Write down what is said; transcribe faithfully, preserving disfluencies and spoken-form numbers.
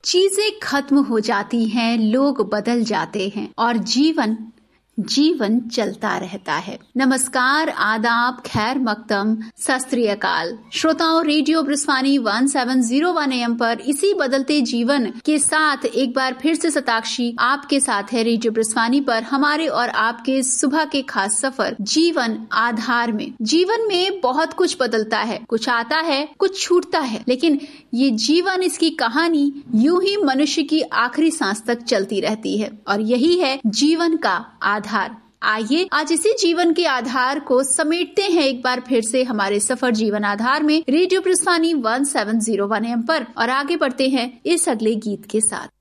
चीजें खत्म हो जाती हैं, लोग बदल जाते हैं और जीवन जीवन चलता रहता है। नमस्कार, आदाब, खैर मकदम, सत श्री अकाल। श्रोताओं, रेडियो ब्रिस्वानी सत्रह सौ एक एएम पर इसी बदलते जीवन के साथ एक बार फिर से शताक्षी आपके साथ है। रेडियो ब्रिस्वानी पर हमारे और आपके सुबह के खास सफर जीवन आधार में। जीवन में बहुत कुछ बदलता है, कुछ आता है, कुछ छूटता है, लेकिन ये जीवन, इसकी कहानी यूं ही मनुष्य की आखिरी सांस तक चलती रहती है और यही है जीवन का आधार। आइए आज इसी जीवन के आधार को समेटते हैं एक बार फिर से हमारे सफर जीवन आधार में रेडियो ब्रिस्वानी सत्रह सौ एक एएम पर और आगे बढ़ते हैं इस अगले गीत के साथ।